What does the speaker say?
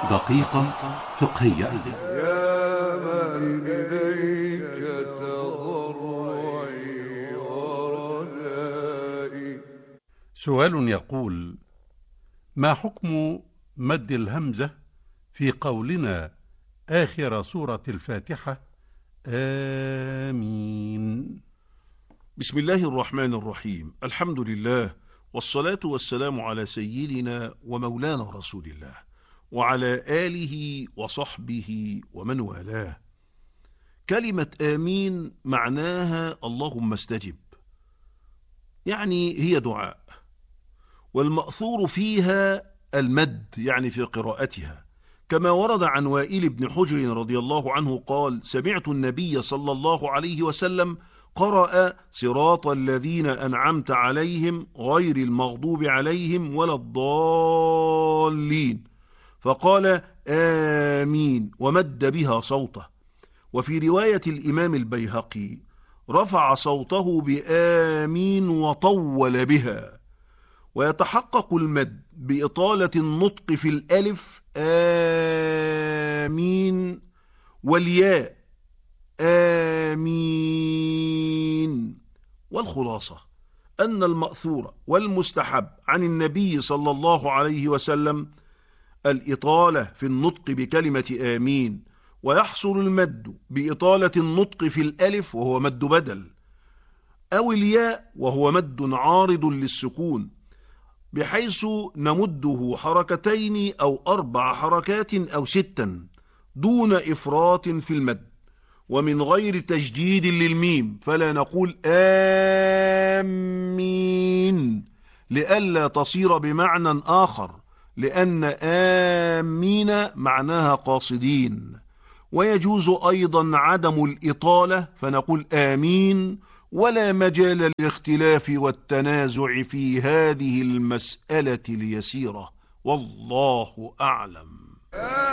دقيقة فقهية. يا من إليك تضرعي ورجائي. سؤال يقول: ما حكم مد الهمزة في قولنا آخر سورة الفاتحة آمين؟ بسم الله الرحمن الرحيم. الحمد لله، والصلاة والسلام على سيدنا ومولانا رسول الله وعلى آله وصحبه ومن والاه. كلمة آمين معناها اللهم استجب، يعني هي دعاء، والمأثور فيها المد يعني في قراءتها، كما ورد عن وائل بن حجر رضي الله عنه قال: سمعت النبي صلى الله عليه وسلم قرأ صراط الذين أنعمت عليهم غير المغضوب عليهم ولا الضالين، فقال آمين ومد بها صوته. وفي رواية الإمام البيهقي رفع صوته بآمين وطول بها. ويتحقق المد بإطالة النطق في الألف آمين والياء آمين. والخلاصة أن المأثور والمستحب عن النبي صلى الله عليه وسلم الإطالة في النطق بكلمة آمين، ويحصل المد بإطالة النطق في الألف وهو مد بدل، أو الياء وهو مد عارض للسكون، بحيث نمده حركتين أو 4 حركات أو 6 دون إفراط في المد، ومن غير تشديد للميم، فلا نقول آمين لئلا تصير بمعنى آخر، لأن آمين معناها قاصدين. ويجوز أيضا عدم الإطالة، فنقول آمين، ولا مجال للاختلاف والتنازع في هذه المسألة اليسيرة، والله أعلم.